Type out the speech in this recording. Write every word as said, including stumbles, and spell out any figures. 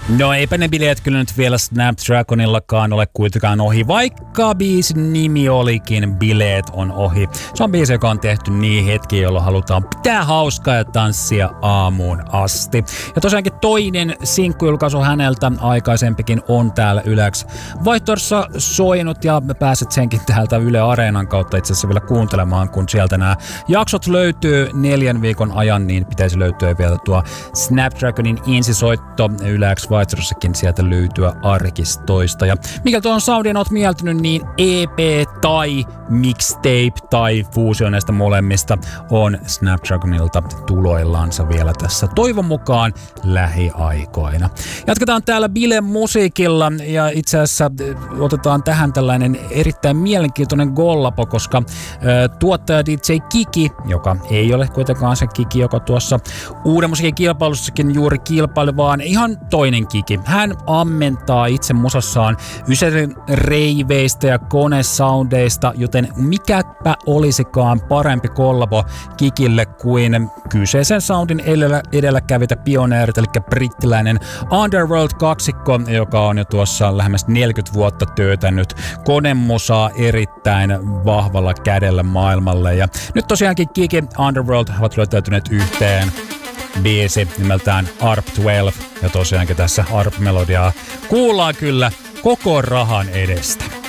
No eipä ne bileet kyllä nyt vielä Snapdragonillakaan ole kuitenkaan ohi, vaikka biisin nimi olikin Bileet on ohi. Se on biisi, joka on tehty niin hetki, jolloin halutaan pitää hauskaa ja tanssia aamuun asti. Ja tosiaankin toinen sinkkujulkaisu häneltä aikaisempikin on täällä Ylex vaihtoehdossa soinut ja pääset senkin täältä Yle Areenan kautta itse asiassa vielä kuuntelemaan, kun sieltä nämä jaksot löytyy neljän viikon ajan, niin pitäisi löytyä vielä tuo Snapdragonin insisoitto Ylex vaihtoehdossakin sieltä löytyä arkistoista. Ja mikä tuon soundin oot mieltynyt, niin E P tai mixtape tai fuusio näistä molemmista on Snapdragonilta tuloillansa vielä tässä toivon mukaan lähiaikoina. Jatketaan täällä bilemusiikilla ja itse asiassa otetaan tähän tällainen erittäin mielenkiintoinen gollapo, koska ö, tuottaja D J Kiki, joka ei ole kuitenkaan se Kiki, joka tuossa uuden musiikin kilpailussakin juuri kilpaili, vaan ihan toinen Kiki. Hän ammentaa itse musassaan Ysärin reiveistä ja konesoundeista, joten mikäpä olisikaan parempi kollabo Kikille kuin kyseisen soundin edellä, edelläkävitä pioneerit, eli brittiläinen Underworld-kaksikko, joka on jo tuossa lähemmäs neljäkymmentä vuotta työtänyt konemusaa erittäin vahvalla kädellä maailmalle. Ja nyt tosiaankin Kiki Underworld ovat löytäytyneet yhteen. Biisi nimeltään A R P kaksitoista ja tosiaankin tässä A R P-melodiaa kuullaan kyllä koko rahan edestä.